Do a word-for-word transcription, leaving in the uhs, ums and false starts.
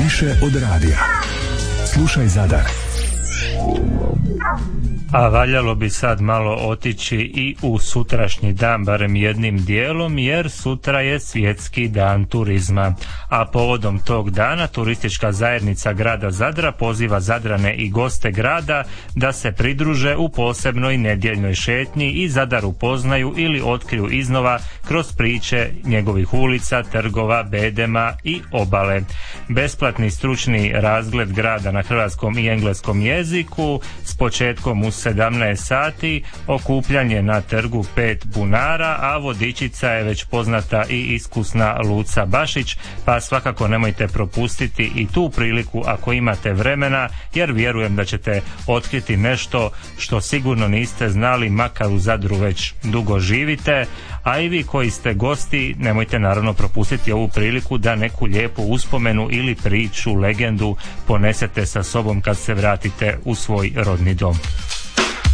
Više od radija. Slušaj Zadar. A valjalo bi sad malo otići i u sutrašnji dan, barem jednim dijelom, jer sutra je svjetski dan turizma. A povodom tog dana turistička zajednica grada Zadra poziva Zadrane i goste grada da se pridruže u posebnoj nedjeljnoj šetnji i Zadar upoznaju ili otkriju iznova kroz priče njegovih ulica, trgova, bedema i obale. Besplatni stručni razgled grada na hrvatskom i engleskom jeziku s početkom u sedamnaest sati, okupljanje na trgu pet bunara, a vodičica je već poznata i iskusna Luca Bašić, pa svakako nemojte propustiti i tu priliku ako imate vremena, jer vjerujem da ćete otkriti nešto što sigurno niste znali, makar u Zadru već dugo živite, a i vi koji ste gosti nemojte naravno propustiti ovu priliku da neku lijepu uspomenu ili priču, legendu ponesete sa sobom kad se vratite u svoj rodni dom.